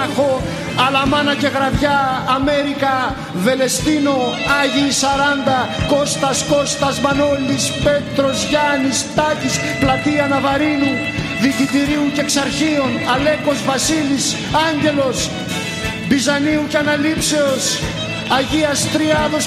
Βραχό, Αλαμάνα και Γραβιά, Αμέρικα, Βελεστίνο, Άγιοι 40, Κώστας, Μανώλης, Πέτρος, Γιάννης, Τάκης, Πλατεία Ναβαρίνου, Δικητηρίου και Εξαρχείων, Αλέκος, Βασίλης, Άγγελος, Μπιζανίου και Αναλήψεως, Αγίας Τριάδος